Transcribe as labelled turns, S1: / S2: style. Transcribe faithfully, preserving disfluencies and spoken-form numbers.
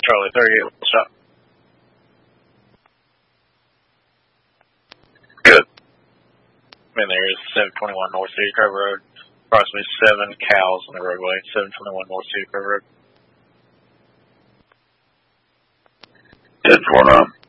S1: Charlie thirty-eight, full stop.
S2: Good.
S1: And there's seven twenty-one North City Cove Road. Approximately seven cows on the roadway. seven twenty-one North City Cove Road.
S2: ten four nine.